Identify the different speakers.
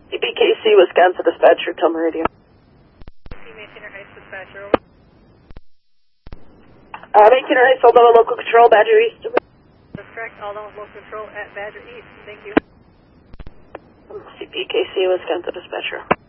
Speaker 1: CBKC, Wisconsin dispatcher, tell me radio.
Speaker 2: Maintainer Heights dispatcher, over.
Speaker 1: Maintainer Heights, Aldona local control, Badger East.
Speaker 2: That's correct, Aldona local control at Badger East. Thank you.
Speaker 1: CBKC, Wisconsin dispatcher.